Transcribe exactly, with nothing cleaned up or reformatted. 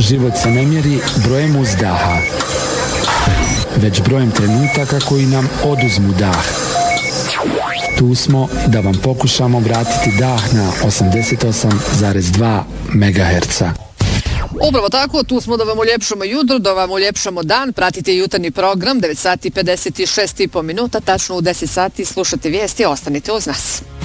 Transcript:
Život se ne mjeri brojem uzdaha, već brojem trenutaka koji nam oduzmu dah. Tu smo da vam pokušamo vratiti dah na osamdeset osam zarez dva megaherca. Upravo tako, tu smo da vam uljepšamo jutro, da vam uljepšamo dan. Pratite jutarnji program, devet sati i pedeset šest i po minuta, tačno u deset sati slušate vijesti, ostanite uz nas.